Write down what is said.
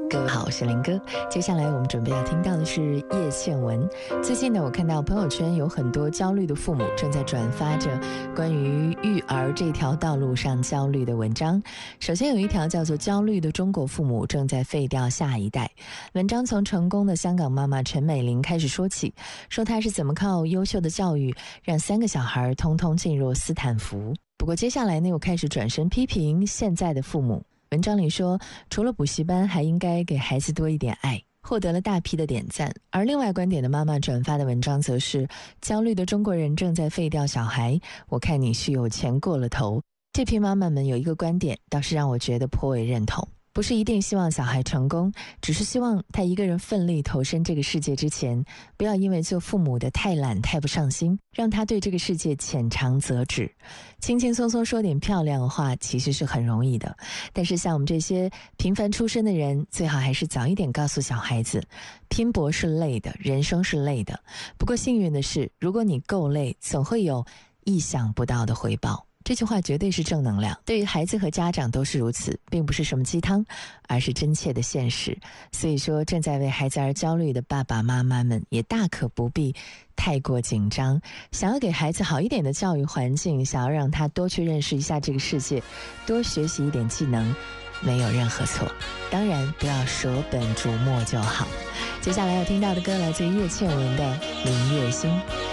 各位好，我是林哥。接下来我们准备要听到的是叶倩文。最近呢，我看到朋友圈有很多焦虑的父母正在转发着关于育儿这条道路上焦虑的文章。首先有一条叫做焦虑的中国父母正在废掉下一代。文章从成功的香港妈妈陈美玲开始说起，说她是怎么靠优秀的教育让3个小孩通通进入斯坦福。不过接下来呢，又开始转身批评现在的父母。文章里说，除了补习班，还应该给孩子多一点爱，获得了大批的点赞。而另外观点的妈妈转发的文章则是，焦虑的中国人正在废掉小孩，我看你是有钱过了头。这批妈妈们有一个观点，倒是让我觉得颇为认同。不是一定希望小孩成功，只是希望他一个人奋力投身这个世界之前，不要因为做父母的太懒太不上心，让他对这个世界浅尝辄止。轻轻松松说点漂亮的话其实是很容易的，但是像我们这些平凡出身的人，最好还是早一点告诉小孩子，拼搏是累的，人生是累的。不过幸运的是，如果你够累，总会有意想不到的回报。这句话绝对是正能量，对于孩子和家长都是如此，并不是什么鸡汤，而是真切的现实。所以说，正在为孩子而焦虑的爸爸妈妈们也大可不必太过紧张。想要给孩子好一点的教育环境，想要让他多去认识一下这个世界，多学习一点技能，没有任何错。当然不要舍本逐末就好。接下来要听到的歌来自叶倩文的《明月心》。